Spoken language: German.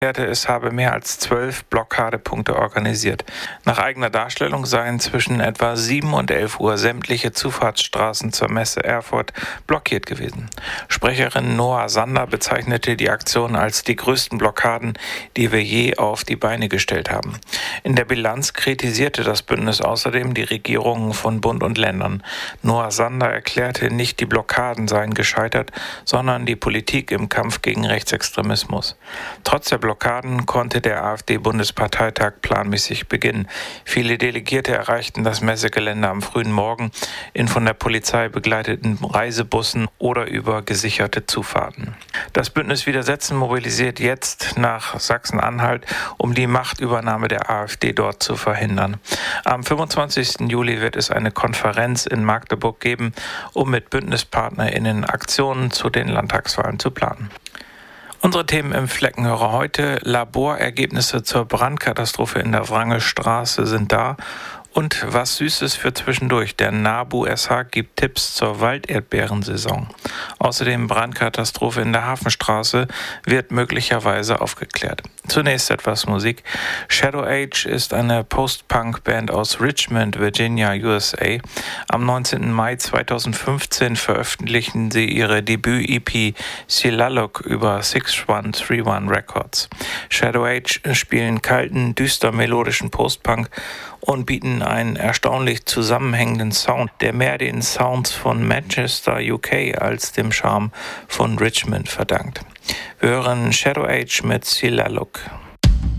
Es habe mehr als 12 Blockadepunkte organisiert. Nach eigener Darstellung seien zwischen etwa 7 und 11 Uhr sämtliche Zufahrtsstraßen zur Messe Erfurt blockiert gewesen. Sprecherin Noah Sander bezeichnete die Aktion als die größten Blockaden, die wir je auf die Beine gestellt haben. In der Bilanz kritisierte das Bündnis außerdem die Regierungen von Bund und Ländern. Noah Sander erklärte, nicht die Blockaden seien gescheitert, sondern die Politik im Kampf gegen Rechtsextremismus. Trotz der Blockaden konnte der AfD-Bundesparteitag planmäßig beginnen. Viele Delegierte erreichten das Messegelände am frühen Morgen in von der Polizei begleiteten Reisebussen oder über gesicherte Zufahrten. Das Bündnis Widersetzen mobilisiert jetzt nach Sachsen-Anhalt, um die Machtübernahme der AfD dort zu verhindern. Am 25. Juli wird es eine Konferenz in Magdeburg geben, um mit BündnispartnerInnen Aktionen zu den Landtagswahlen zu planen. Unsere Themen im Fleckenhörer heute: Laborergebnisse zur Brandkatastrophe in der Wrangelstraße sind da. Und was Süßes für zwischendurch. Der NABU SH gibt Tipps zur Walderdbeerensaison. Außerdem Brandkatastrophe in der Hafenstraße wird möglicherweise aufgeklärt. Zunächst etwas Musik. Shadow Age ist eine Post-Punk-Band aus Richmond, Virginia, USA. Am 19. Mai 2015 veröffentlichten sie ihre Debüt-EP Silaluk über 6131 Records. Shadow Age spielen kalten, düster melodischen Post-Punk und bieten einen erstaunlich zusammenhängenden Sound, der mehr den Sounds von Manchester, UK als dem Charme von Richmond verdankt. Wir hören Shadow Age mit Silaluk.